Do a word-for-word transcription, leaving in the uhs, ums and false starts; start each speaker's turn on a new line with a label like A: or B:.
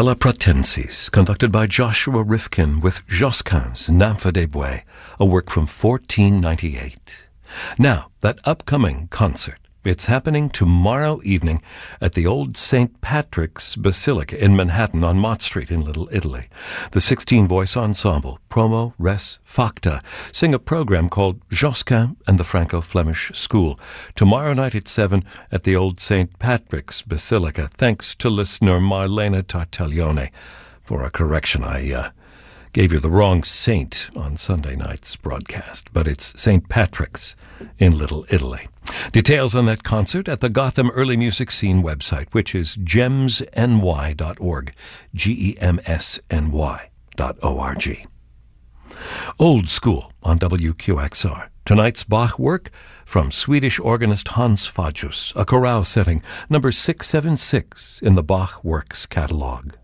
A: Capella Pratensis, conducted by Joshua Rifkin with Josquin's Nymphe des Bois, a work from fourteen ninety-eight. Now, that upcoming concert, it's happening tomorrow evening at the Old Saint Patrick's Basilica in Manhattan on Mott Street in Little Italy. The sixteen-voice ensemble, Promo Res Facta, sing a program called Josquin and the Franco-Flemish School. Tomorrow night at seven at the Old Saint Patrick's Basilica. Thanks to listener Marlena Tartaglione for a correction. I uh, gave you the wrong saint on Sunday night's broadcast, but it's Saint Patrick's in Little Italy. Details on that concert at the Gotham Early Music Scene website, which is gems n y dot org, G E M S N Y dot O R G. Old School on W Q X R. Tonight's Bach work from Swedish organist Hans Fajus, a chorale setting, number six seventy-six in the Bach Works catalog.